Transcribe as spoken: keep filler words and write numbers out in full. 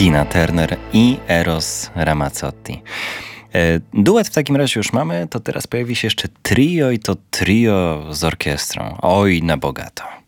Tina Turner i Eros Ramazzotti. Duet w takim razie już mamy, to teraz pojawi się jeszcze trio i to trio z orkiestrą. Oj, na bogato.